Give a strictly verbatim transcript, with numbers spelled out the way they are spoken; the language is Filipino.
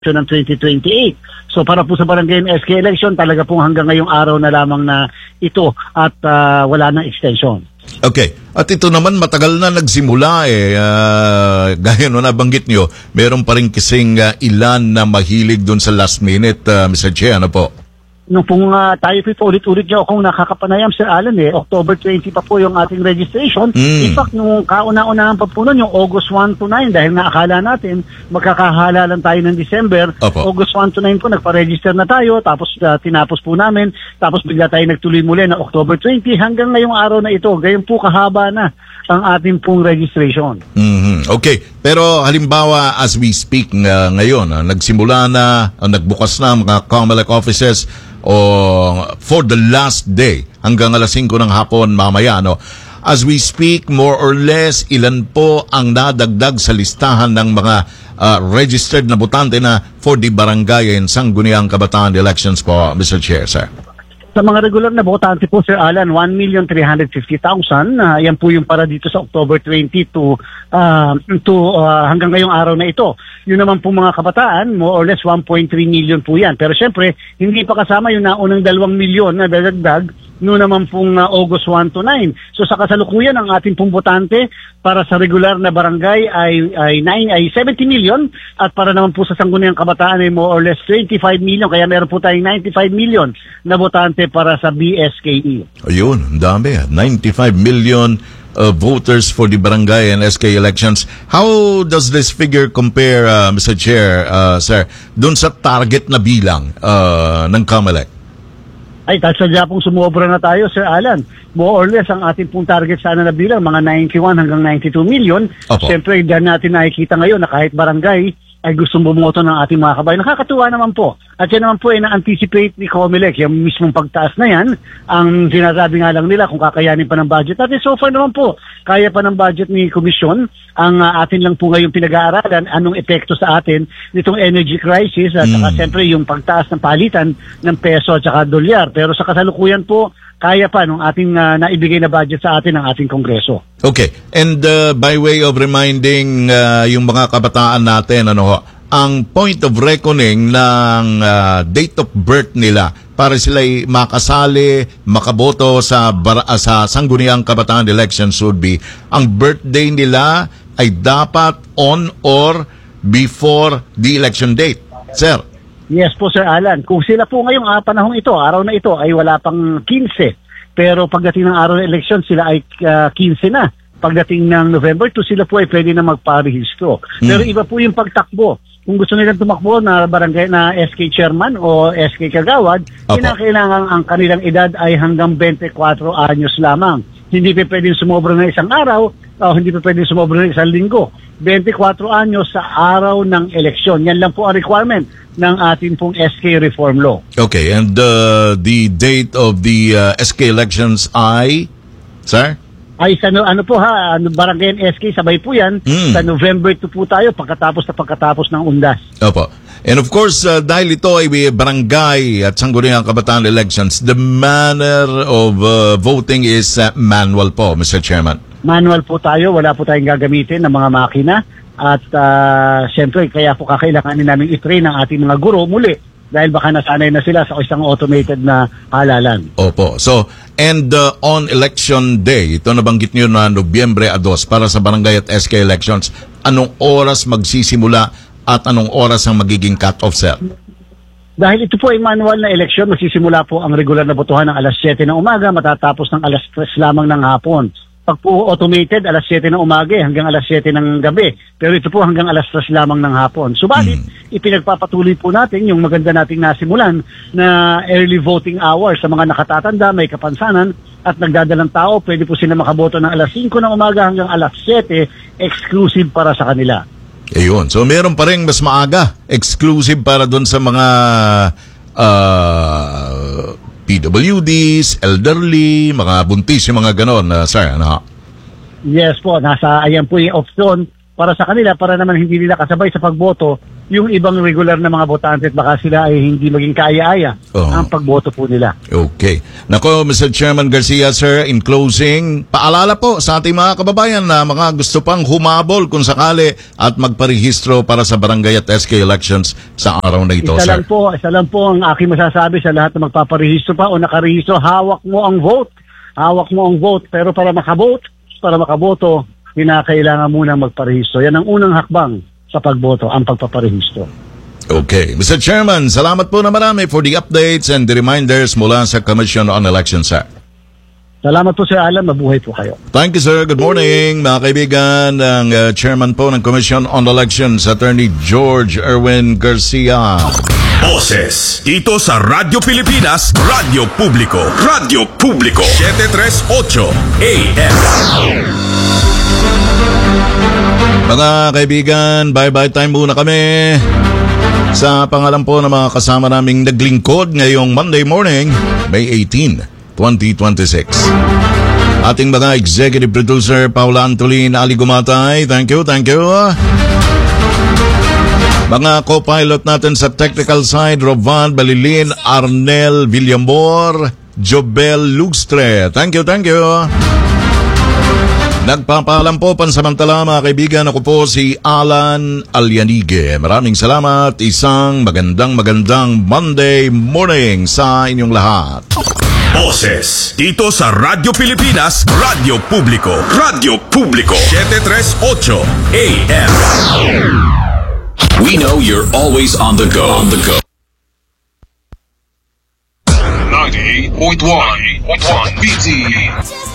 ng twenty twenty-eight. So para po sa barangay S K election, talaga pong hanggang ngayong araw na lamang na ito at uh, wala nang extension. Okay. At ito naman matagal na nagsimula eh. Uh, gaya no nabanggit nyo, meron pa rin kasing uh, ilan na mahilig dun sa last minute, uh, Mister Che, ano po? Nung pong uh, tayo po ulit-ulit nyo akong nakakapanayam, Sir Alan, eh, October twentieth pa po yung ating registration. Mm. In fact, nung kauna-unahan pa po nun, yung August one to nine, dahil nga akala natin magkakahala lang tayo ng December, Opo. August one to nine po, nagpa-register na tayo, tapos uh, tinapos po namin, tapos bigla tayo nagtuloy muli na October twentieth, hanggang ngayong araw na ito, gayon po kahaba na ang ating pong registration. Mm-hmm. Okay, pero halimbawa as we speak uh, ngayon, uh, nagsimula na, uh, nagbukas na mga COMELEC offices o for the last day hanggang alas singko ng hapon mamaya, no? As we speak, more or less, ilan po ang nadagdag sa listahan ng mga uh, registered na botante na for the barangay and Sangguniang Kabataan elections po, Mister Chair, sir? Sa mga regular na botante po, Sir Alan, one million three hundred fifty thousand. Uh, yan po yung para dito sa October twentieth to, uh, to uh, hanggang ngayong araw na ito. Yun naman po mga kabataan, more or less one point three million po yan. Pero syempre, hindi pa kasama yung naunang dalawang milyon na dadagdag noon naman pong uh, August one to nine. So sa kasalukuyan, ang ating pong botante para sa regular na barangay ay, ay, nine, ay seventy million at para naman po sa Sangguniang Kabataan ay more or less twenty-five million. Kaya meron po tayong ninety-five million na botante para sa B S K E. Ayun, ang dami. ninety-five million uh, voters for the barangay and S K elections. How does this figure compare, uh, Mister Chair, uh, sir, dun sa target na bilang uh, ng COMELEC? Ay, sadya pong sumobra na tayo, Sir Alan. More or less, ang ating pong target sana na bilang, mga ninety-one hanggang ninety-two million. Opo. Siyempre, dyan natin nakikita ngayon na kahit barangay ay gustong bumoto ng ating mga kabayan. Nakakatuwa naman po. At yan naman po ay na-anticipate ni COMELEC. Yung mismong pagtaas na yan, ang sinasabi nga lang nila kung kakayanin pa ng budget. At so far naman po, kaya pa ng budget ni Komisyon. Ang uh, atin lang po ngayon pinag-aaralan, anong epekto sa atin nitong energy crisis at saka mm. siyempre yung pagtaas ng palitan ng peso at saka dolyar. Pero sa kasalukuyan po, kaya pa nung ating uh, naibigay na budget sa atin ng ating Kongreso. Okay. And uh, by way of reminding uh, yung mga kabataan natin, ano ho, ang point of reckoning ng uh, date of birth nila para sila'y makasali, makaboto sa, bar- uh, sa Sangguniang Kabataan elections would be, ang birthday nila ay dapat on or before the election date. Sir? Yes po, Sir Alan. Kung sila po ngayong ah, panahong ito, araw na ito, ay wala pang fifteen. Pero pagdating ng araw ng eleksyon, sila ay uh, fifteen na. Pagdating ng November two, sila po ay pwede na magparehistro. Mm. Pero iba po yung pagtakbo. Kung gusto nilang tumakbo na barangay na S K chairman o S K kagawad, kinakailangan ang kanilang edad ay hanggang twenty-four anyos lamang. Hindi pa pwedeng sumobra ng isang araw o hindi pa pwedeng sumobra ng isang linggo. twenty-four anyos sa araw ng eleksyon. Yan lang po ang requirement ng ating pong S K reform law. Okay, and uh, the date of the uh, S K elections ay, sir? Ay, sa no, ano po ha, ano, barangay and S K, sabay po yan. Mm. Sa November two po tayo, pagkatapos na pagkatapos ng undas. Opo. And of course, uh, dahil ito ay barangay at Sangguniang Kabataan elections, the manner of uh, voting is uh, manual po, Mister Chairman. Manual po tayo, wala po tayong gagamitin ng mga makina. At uh, siyempre, kaya po kakailanganin namin i-train ang ating mga guro muli dahil baka nasanay na sila sa isang automated na halalan. Opo. So, and uh, on election day, ito nabanggit nyo na Nobyembre two para sa barangay at S K elections, anong oras magsisimula at anong oras ang magiging cut-off, sir? Dahil ito po ay manual na eleksyon, magsisimula po ang regular na botohan ng alas seven ng umaga, matatapos ng alas tres lamang ng hapon. Pag po automated, alas seven ng umaga hanggang alas seven ng gabi. Pero ito po hanggang alas tres lamang ng hapon. Subalit, hmm. ipinagpapatuloy po natin yung maganda nating nasimulan na early voting hours sa mga nakatatanda, may kapansanan at nagdadalang tao. Pwede po sila makaboto ng alas cinco ng umaga hanggang alas seven, exclusive para sa kanila. Ayun. So meron pa rin mas maaga, exclusive para doon sa mga uh, P W Ds, elderly, mga buntis, yung mga ganon, uh, sir, ano? Yes po, nasa, ayan po yung option para sa kanila, para naman hindi nila kasabay sa pagboto yung ibang regular na mga botante at baka sila ay hindi maging kaaya-aya Oo. ang pagboto po nila. Okay. Nako, Mister Chairman Garcia, sir, in closing, paalala po sa ating mga kababayan na mga gusto pang humabol kung sakali at magparehistro para sa barangay at S K elections sa araw na ito, Isa sir. lang po, isa lang po ang aking masasabi sa lahat na magpaparehistro pa o nakarehistro, hawak mo ang vote. Hawak mo ang vote. Pero para makabote, para makaboto, kinakailangan muna magparehistro. Yan ang unang hakbang sa pagboto, ang pagpaparehistro. Okay. Mister Chairman, salamat po na marami for the updates and the reminders mula sa Commission on Elections, sir. Salamat po Sir Alan, mabuhay po kayo. Thank you, sir. Good morning, mga kaibigan. Ang uh, chairman po ng Commission on Elections, Attorney George Erwin Garcia. Boses dito sa Radyo Pilipinas, Radyo Publiko, Radyo Publiko, seven thirty-eight A M. Mga kaibigan, bye-bye time muna kami. Sa pangalan po ng mga kasama naming naglingkod ngayong Monday morning, May eighteenth, twenty twenty-six. Ating mga executive producer, Paula Antolin, Ali Gumatay, thank you, thank you. Mga co-pilot natin sa technical side, Rovan Balilin, Arnel Villamor, Jobel Lugstre, thank you, thank you. Nagpapaalam po pansamantala mga kaibigan, ako po si Alan Alyanige. Maraming salamat, isang magandang magandang Monday morning sa inyong lahat. Boses dito sa Radyo Pilipinas, Radyo Publiko, Radyo Publiko, seven thirty-eight A M. We know you're always on the go, on the go. ninety-eight point one B T